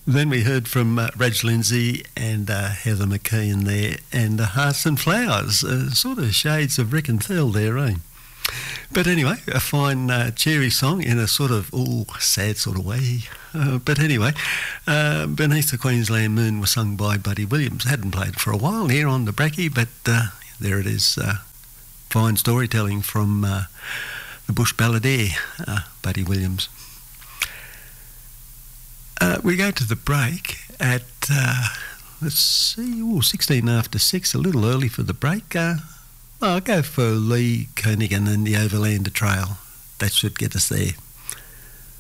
Then we heard from Reg Lindsay and Heather McKean there, and Hearts and Flowers, sort of shades of Rick and Thel there, eh? But anyway, a fine cheery song in a sort of, sad sort of way. But anyway, Beneath the Queensland Moon was sung by Buddy Williams. Hadn't played for a while here on the Bracky, but there it is. Fine storytelling from the Bush Balladeer, Buddy Williams. We go to the break at, 16 after 6, a little early for the break. I'll go for Lee Konigan and the Overlander Trail. That should get us there.